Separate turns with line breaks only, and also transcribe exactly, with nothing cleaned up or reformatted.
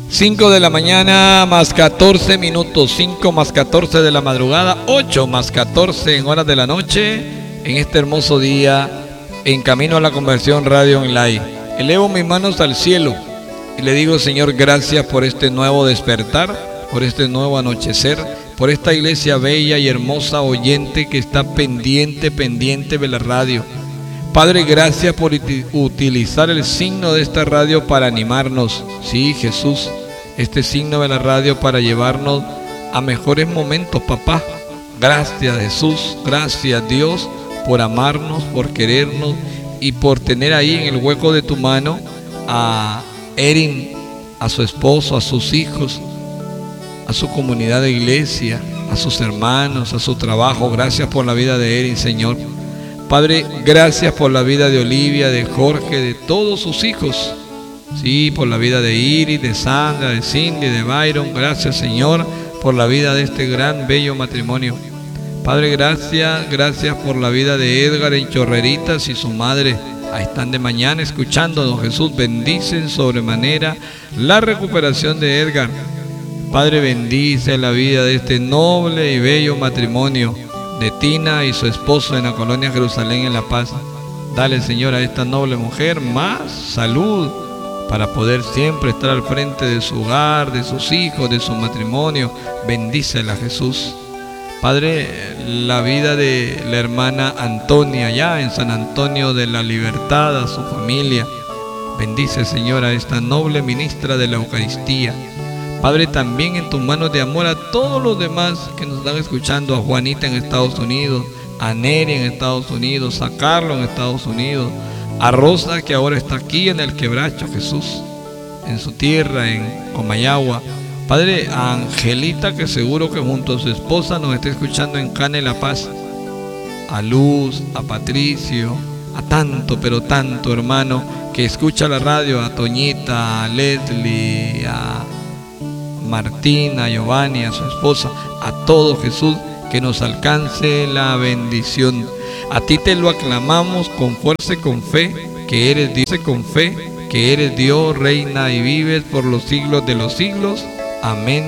cinco de la mañana más catorce minutos, cinco más catorce de la madrugada, ocho más catorce en horas de la noche, en este hermoso día, en camino a la conversión radio online. Elevo mis manos al cielo y le digo, Señor, gracias por este nuevo despertar, por este nuevo anochecer, por esta iglesia bella y hermosa oyente que está pendiente, pendiente de la radio. Padre, gracias por utilizar el signo de esta radio para animarnos. Sí, Jesús, este signo de la radio para llevarnos a mejores momentos, papá. Gracias, Jesús, gracias, Dios, por amarnos, por querernos y por tener ahí en el hueco de tu mano a Erin, a su esposo, a sus hijos, a su comunidad de iglesia, a sus hermanos, a su trabajo. Gracias por la vida de Erin, Señor. Padre, gracias por la vida de Olivia, de Jorge, de todos sus hijos. Sí, por la vida de Iris, de Sandra, de Cindy, de Byron. Gracias, Señor, por la vida de este gran, bello matrimonio. Padre, gracias, gracias por la vida de Edgar en Chorreritas y su madre. Ahí están de mañana escuchándonos. Jesús, bendice en sobremanera la recuperación de Edgar. Padre, bendice la vida de este noble y bello matrimonio de Tina y su esposo en la colonia Jerusalén en La Paz. Dale, Señor, a esta noble mujer más salud para poder siempre estar al frente de su hogar, de sus hijos, de su matrimonio. Bendícela, Jesús. Padre, la vida de la hermana Antonia allá en San Antonio de la Libertad, a su familia. Bendice, Señor, a esta noble ministra de la Eucaristía. Padre, también en tus manos de amor a todos los demás que nos están escuchando, a Juanita en Estados Unidos, a Neri en Estados Unidos, a Carlos en Estados Unidos, a Rosa que ahora está aquí en el Quebracho, Jesús, en su tierra, en Comayagua. Padre, a Angelita que seguro que junto a su esposa nos está escuchando en Cane La Paz, a Luz, a Patricio, a tanto, pero tanto hermano que escucha la radio, a Toñita, a Leslie, a Martina, a Giovanni, a su esposa, a todo, Jesús, que nos alcance la bendición. A ti te lo aclamamos con fuerza y con fe, que eres Dios, con fe, que eres Dios, reina y vives por los siglos de los siglos. Amén.